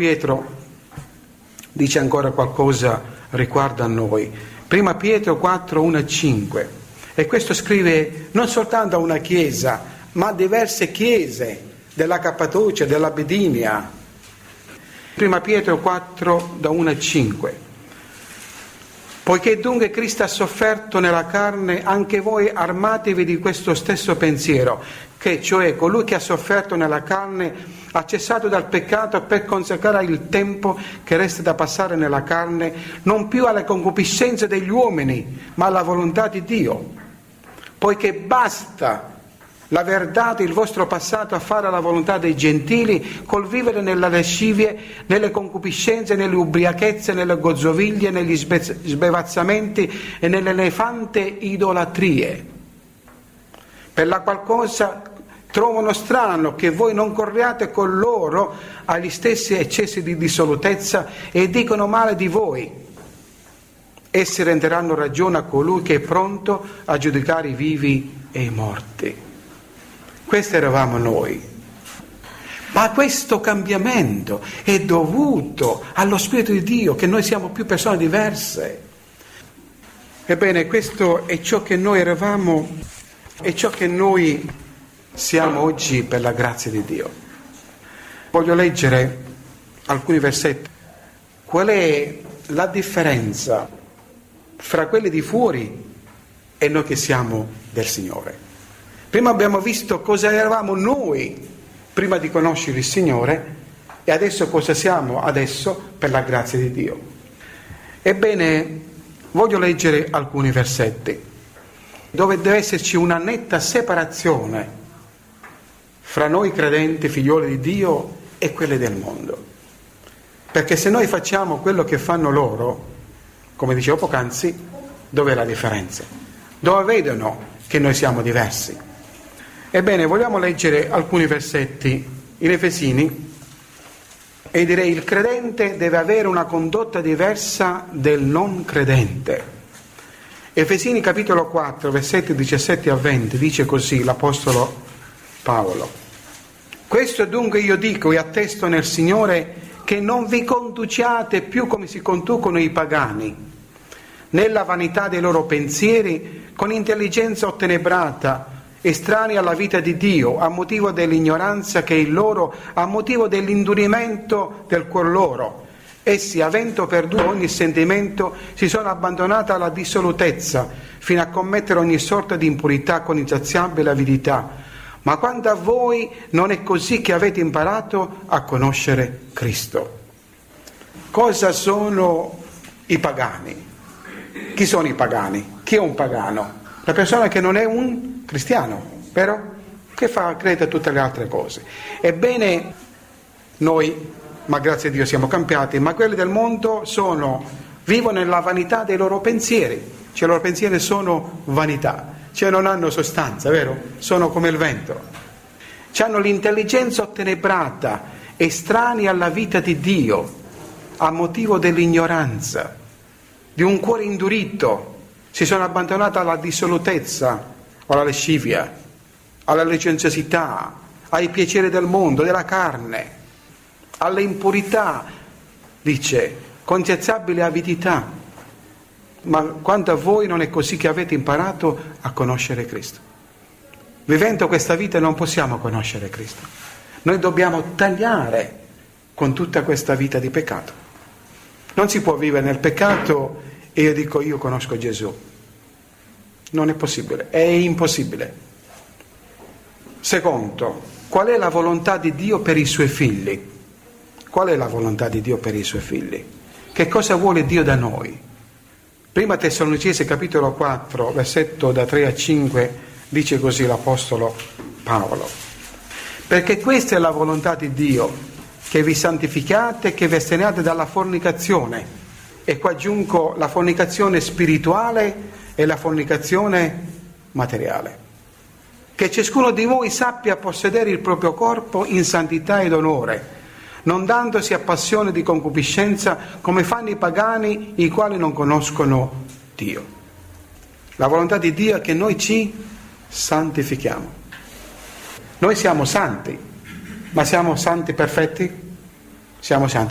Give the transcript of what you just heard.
Pietro dice ancora qualcosa riguardo a noi. Prima Pietro 4, 1 e 5. E questo scrive non soltanto a una chiesa, ma a diverse chiese della Cappadocia, della Bidinia. Prima Pietro 4, da 1 a 5. Poiché dunque Cristo ha sofferto nella carne, anche voi armatevi di questo stesso pensiero, che cioè colui che ha sofferto nella carne ha cessato dal peccato per consacrare il tempo che resta da passare nella carne, non più alle concupiscenze degli uomini, ma alla volontà di Dio. Poiché basta l'aver dato il vostro passato a fare la volontà dei gentili, col vivere nelle lascivie, nelle concupiscenze, nelle ubriachezze, nelle gozzoviglie, negli sbevazzamenti e nelle nefande idolatrie. Per la qual cosa trovano strano che voi non corriate con loro agli stessi eccessi di dissolutezza e dicono male di voi. Essi renderanno ragione a colui che è pronto a giudicare i vivi e i morti. Questo eravamo noi. Ma questo cambiamento è dovuto allo Spirito di Dio, che noi siamo più persone diverse. Ebbene, questo è ciò che noi eravamo e ciò che noi siamo oggi per la grazia di Dio. Voglio leggere alcuni versetti. Qual è la differenza fra quelli di fuori e noi che siamo del Signore? Prima abbiamo visto cosa eravamo noi prima di conoscere il Signore e adesso cosa siamo adesso per la grazia di Dio. Ebbene, voglio leggere alcuni versetti dove deve esserci una netta separazione fra noi credenti, figlioli di Dio, e quelli del mondo. Perché se noi facciamo quello che fanno loro, come dicevo poc'anzi, dov'è la differenza? Dove vedono che noi siamo diversi? Ebbene, vogliamo leggere alcuni versetti in Efesini e direi il credente deve avere una condotta diversa del non credente. Efesini capitolo 4, versetti 17 a 20, dice così l'Apostolo Paolo. Questo dunque io dico e attesto nel Signore, che non vi conduciate più come si conducono i pagani, nella vanità dei loro pensieri, con intelligenza ottenebrata, estranei alla vita di Dio, a motivo dell'ignoranza che è in loro, a motivo dell'indurimento del cuor loro. Essi, avendo perduto ogni sentimento, si sono abbandonati alla dissolutezza, fino a commettere ogni sorta di impurità con insaziabile avidità. Ma quanto a voi non è così che avete imparato a conoscere Cristo. Cosa sono i pagani? Chi sono i pagani? Chi è un pagano? La persona che non è un cristiano, vero? Che crede a tutte le altre cose. Ebbene, noi, ma grazie a Dio siamo cambiati, ma quelli del mondo vivono nella vanità dei loro pensieri. Cioè i loro pensieri sono vanità. Cioè non hanno sostanza, vero? Sono come il vento. Hanno l'intelligenza ottenebrata, estranei alla vita di Dio, a motivo dell'ignoranza, di un cuore indurito. Si sono abbandonati alla dissolutezza, alla lascivia, alla licenziosità, ai piaceri del mondo, della carne, alle impurità, dice, con insaziabile avidità. Ma quanto a voi non è così che avete imparato a conoscere Cristo. Vivendo questa vita non possiamo conoscere Cristo. Noi dobbiamo tagliare con tutta questa vita di peccato. Non si può vivere nel peccato e io dico io conosco Gesù. Non è possibile, è impossibile. Secondo, qual è la volontà di Dio per i suoi figli? Qual è la volontà di Dio per i suoi figli? Che cosa vuole Dio da noi? Prima Tessalonicesi capitolo 4, versetto da 3 a 5, dice così l'Apostolo Paolo. Perché questa è la volontà di Dio, che vi santificate, che vi asteniate dalla fornicazione. E qua aggiungo la fornicazione spirituale e la fornicazione materiale. Che ciascuno di voi sappia possedere il proprio corpo in santità ed onore, non dandosi a passione di concupiscenza come fanno i pagani, i quali non conoscono Dio. La volontà di Dio è che noi ci santifichiamo. Noi siamo santi, ma siamo santi perfetti? Siamo santi